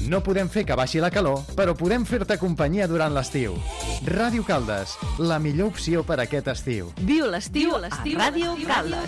No podem fer que baixi la calor, però podem fer-te companyia durant l'estiu. Ràdio Caldes, la millor opció per aquest estiu. Viu l'estiu a Ràdio Caldes.